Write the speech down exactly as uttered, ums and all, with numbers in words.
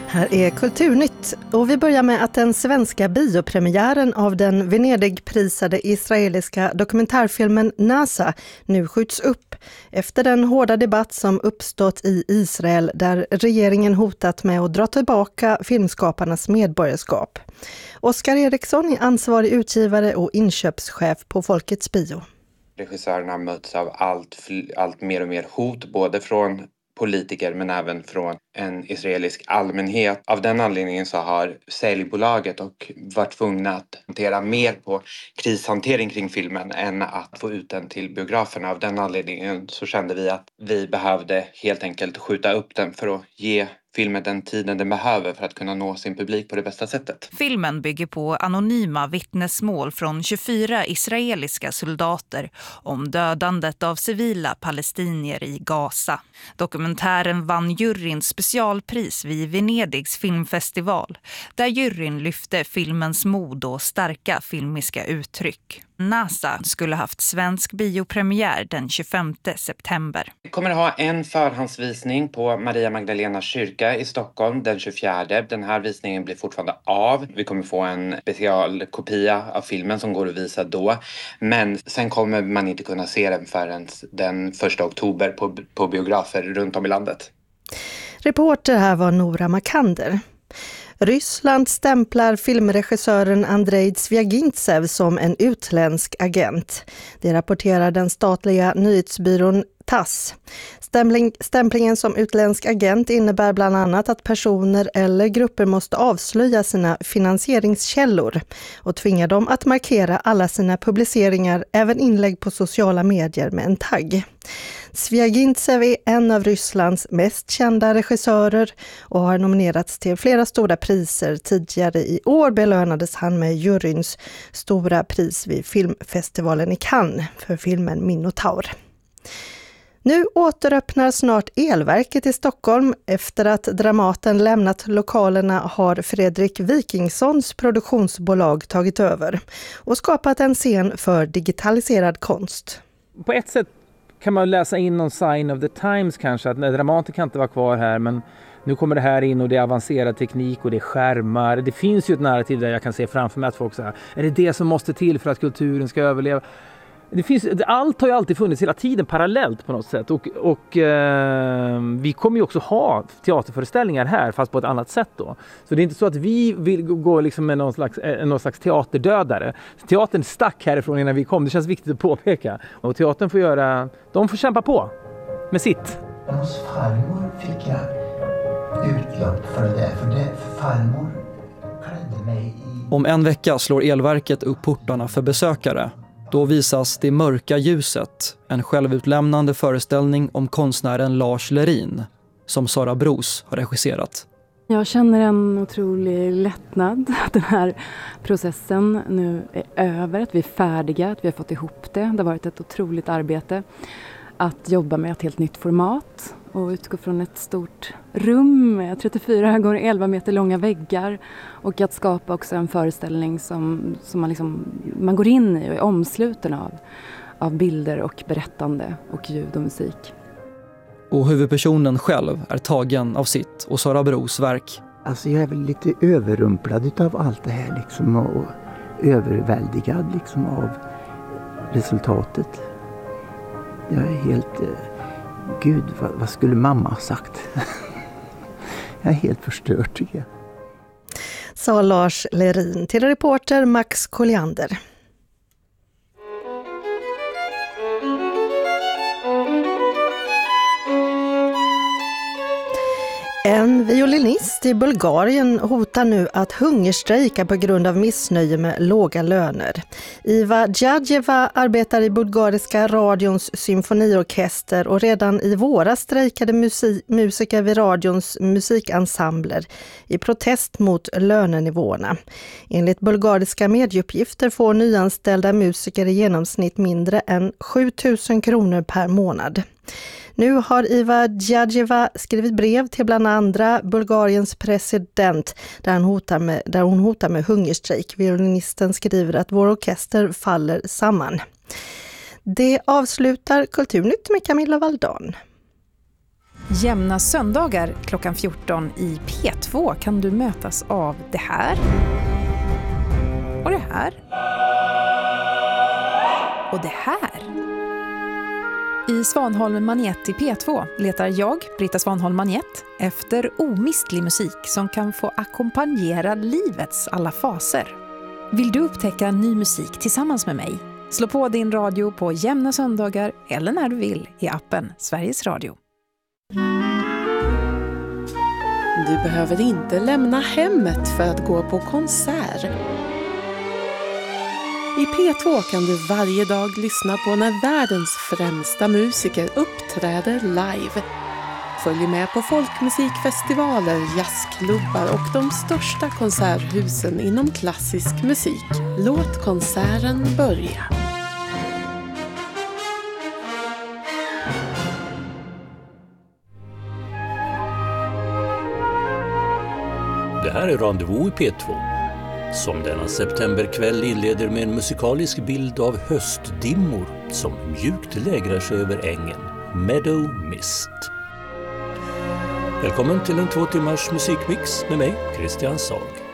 Här är Kulturnytt och vi börjar med att den svenska biopremiären av den Venedig-prisade israeliska dokumentärfilmen NASA nu skjuts upp efter den hårda debatt som uppstått i Israel där regeringen hotat med att dra tillbaka filmskaparnas medborgarskap. Oskar Eriksson är ansvarig utgivare och inköpschef på Folkets Bio. Regissörerna möts av allt, allt mer och mer hot både från politiker men även från en israelisk allmänhet. Av den anledningen så har säljbolaget och varit tvungna att hantera mer på krishantering kring filmen än att få ut den till biograferna. Av den anledningen så kände vi att vi behövde helt enkelt skjuta upp den för att ge filmen den tiden den behöver för att kunna nå sin publik på det bästa sättet. Filmen bygger på anonyma vittnesmål från tjugofyra israeliska soldater om dödandet av civila palestinier i Gaza. Dokumentären vann juryns specialpris vid Venedigs filmfestival, där juryn lyfte filmens mod och starka filmiska uttryck. NASA skulle haft svensk biopremiär den tjugofemte september. Vi kommer att ha en förhandsvisning på Maria Magdalena kyrka i Stockholm den tjugofjärde. Den här visningen blir fortfarande av. Vi kommer få en specialkopia av filmen som går att visa då. Men sen kommer man inte kunna se den förrän den första oktober på, på biografer runt om i landet. Reporter här var Nora Makander. Ryssland stämplar filmregissören Andrei Zvjagintsev som en utländsk agent. Det rapporterar den statliga nyhetsbyrån Tass. Stämpling, stämplingen som utländsk agent innebär bland annat att personer eller grupper måste avslöja sina finansieringskällor och tvinga dem att markera alla sina publiceringar, även inlägg på sociala medier, med en tagg. Zvjagintsev är en av Rysslands mest kända regissörer och har nominerats till flera stora priser. Tidigare i år belönades han med juryns stora pris vid filmfestivalen i Cannes för filmen Minotaur. Nu återöppnar snart Elverket i Stockholm. Efter att Dramaten lämnat lokalerna har Fredrik Wikingssons produktionsbolag tagit över och skapat en scen för digitaliserad konst. På ett sätt kan man läsa in någon sign of the times kanske, att Dramaten kan inte vara kvar här, men nu kommer det här in och det är avancerad teknik och det är skärmar. Det finns ju ett narrativ där jag kan se framför mig att folk säger, är det det som måste till för att kulturen ska överleva? Det finns, allt har ju alltid funnits hela tiden parallellt på något sätt och, och eh, vi kommer ju också ha teaterföreställningar här fast på ett annat sätt då. Så det är inte så att vi vill gå liksom med någon slags, eh, någon slags teaterdödare. Teatern stack härifrån innan vi kom, det känns viktigt att påpeka. Och teatern får göra, de får kämpa på med sitt. Hos farmor fick jag utlopp för det där, för, det, för farmor klädde mig i... Om en vecka slår Elverket upp portarna för besökare. Då visas Det mörka ljuset, en självutlämnande föreställning om konstnären Lars Lerin, som Sara Bros har regisserat. Jag känner en otrolig lättnad att den här processen nu är över, att vi är färdiga, att vi har fått ihop det. Det har varit ett otroligt arbete att jobba med ett helt nytt format och utgå från ett stort rum med trettiofyra gånger elva meter långa väggar och att skapa också en föreställning som, som man, liksom, man går in i och är omsluten av, av bilder och berättande och ljud och musik. Och huvudpersonen själv är tagen av sitt och Sara Bros verk. Alltså jag är väl lite överrumplad av allt det här liksom, och överväldigad liksom av resultatet. Jag är helt... Eh, Gud, vad, vad skulle mamma ha sagt? Jag är helt förstörd tycker jag. Sa Lars Lerin till reporter Max Colliander. En violinist i Bulgarien hotar nu att hungerstrejka på grund av missnöje med låga löner. Iva Djadjeva arbetar i bulgariska radions symfoniorkester och redan i våras strejkade musik- musiker vid radions musikensembler i protest mot lönenivåerna. Enligt bulgariska medieuppgifter får nyanställda musiker i genomsnitt mindre än sju tusen kronor per månad. Nu har Iva Djadjeva skrivit brev till bland andra Bulgariens president där hon hotar med, där hon hotar med hungerstrejk. Violinisten skriver att vår orkester faller samman. Det avslutar Kulturnytt med Camilla Valdan. Jämna söndagar klockan fjorton i P två kan du mötas av det här. Och det här. Och det här. I Svanholm Magnet i P två letar jag, Britta Svanholm Magnet, efter omistlig musik som kan få ackompanjera livets alla faser. Vill du upptäcka ny musik tillsammans med mig? Slå på din radio på jämna söndagar eller när du vill i appen Sveriges Radio. Du behöver inte lämna hemmet för att gå på konsert. I P två kan du varje dag lyssna på när världens främsta musiker uppträder live. Följ med på folkmusikfestivaler, jazzklubbar och de största konserthusen inom klassisk musik. Låt konserten börja. Det här är Rendezvous i P två, som denna septemberkväll inleder med en musikalisk bild av höstdimmor som mjukt lägrar sig över ängen, Meadow Mist. Välkommen till en två timmars musikmix med mig, Christian Sag.